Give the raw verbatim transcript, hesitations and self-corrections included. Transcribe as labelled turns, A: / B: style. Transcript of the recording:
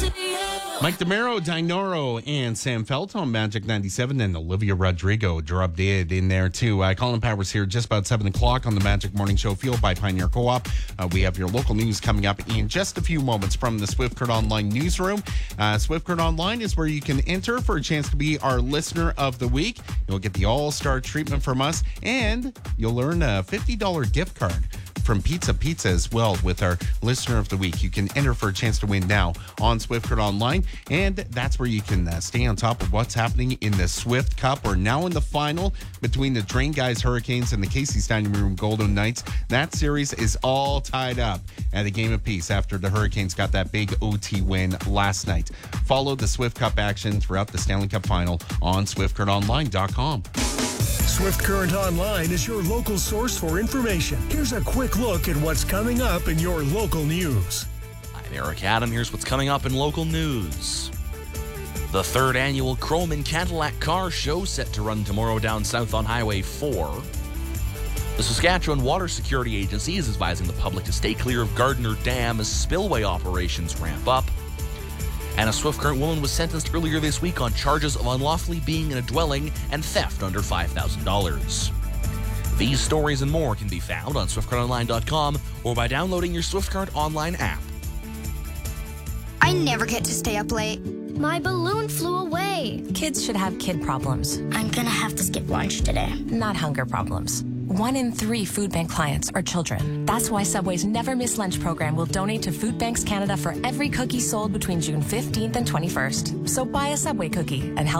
A: Mike DeMero, Dinoro, and Sam Felt on Magic ninety-seven, and Olivia Rodrigo drubbed it in there too. Uh, Colin Powers here just about seven o'clock on the Magic Morning Show, fueled by Pioneer Co-op. Uh, we have your local news coming up in just a few moments from the Swift Current Online newsroom. Uh, Swift Current Online is where you can enter for a chance to be our Listener of the Week. You'll get the all-star treatment from us, and you'll earn a fifty dollars gift card from Pizza Pizza as well with our Listener of the Week. You can enter for a chance to win now on Swift Current Online, and that's where you can uh, stay on top of what's happening in the Swift Cup. We're now in the final between the Drain Guys Hurricanes and the Casey's Dining Room Golden Knights. That series is all tied up at a game apiece after the Hurricanes got that big O T win last night. Follow the Swift Cup action throughout the Stanley Cup Final on swift current online dot com.
B: Swift Current Online is your local source for information. Here's a quick look at what's coming up in your local news.
C: I'm Eric Adam. Here's what's coming up in local news. The third annual Chrome and Cadillac Car Show set to run tomorrow down south on Highway four. The Saskatchewan Water Security Agency is advising the public to stay clear of Gardner Dam as spillway operations ramp up. And a Swift Current woman was sentenced earlier this week on charges of unlawfully being in a dwelling and theft under five thousand dollars. These stories and more can be found on swift current online dot com or by downloading your Swift Current Online app.
D: I never get to stay up late.
E: My balloon flew away.
F: Kids should have kid problems,
D: I'm gonna have to skip lunch today.
F: not hunger problems. One in three food bank clients are children. That's why Subway's Never Miss Lunch program will donate to Food Banks Canada for every cookie sold between June fifteenth and twenty-first. So buy a Subway cookie and help